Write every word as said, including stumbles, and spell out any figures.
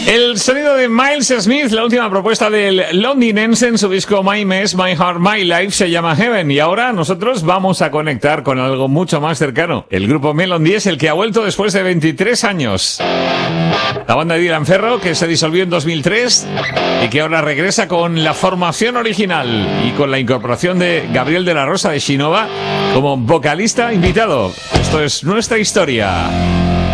El sonido de Miles Smith, la última propuesta del londinense en su disco My Mess, My Heart, My Life, se llama Heaven. Y ahora nosotros vamos a conectar con algo mucho más cercano. El grupo Melody es el que ha vuelto después de veintitrés años. La banda de Dylan Ferro, que se disolvió en dos mil tres y que ahora regresa con la formación original y con la incorporación de Gabriel de la Rosa de Shinova como vocalista invitado. Esto es nuestra historia.